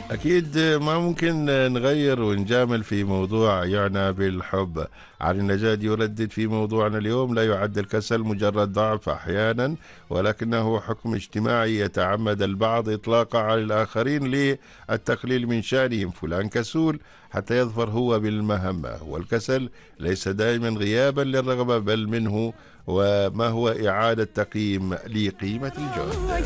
أكيد ما ممكن نغير ونجامل في موضوع يعنى بالحب. علي النجاد يردد في موضوعنا اليوم: لا يعد الكسل مجرد ضعف أحيانا، ولكنه حكم اجتماعي يتعمد البعض إطلاقه على الآخرين للتقليل من شأنهم. فلان كسول حتى يظفر هو بالمهمة. والكسل ليس دائما غيابا للرغبة، بل منه وما هو إعادة تقييم لقيمة الجهد.